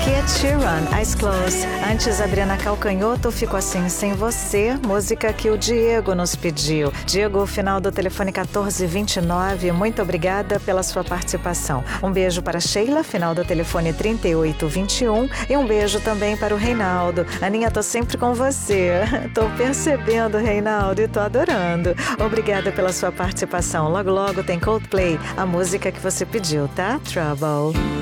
aqui é Sheeran, Eyes Closed. Antes, Adriana Calcanhoto, Fico Assim Sem Você, música que o Diego nos pediu. Diego, final do telefone 1429, muito obrigada pela sua participação. Um beijo para Sheila, final do telefone 3821, e um beijo também para o Reinaldo. Aninha, tô sempre com você. Tô percebendo, Reinaldo, e tô adorando. Obrigada pela sua participação. Logo, logo tem Coldplay, a música que você pediu, tá? Trouble.